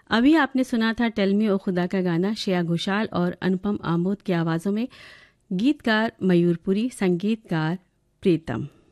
अभी आपने सुना था टेल मी ओ खुदा का गाना श्रेया घोषाल और अनुपम आमोद की आवाज़ों में, गीतकार मयूरपुरी, संगीतकार प्रीतम।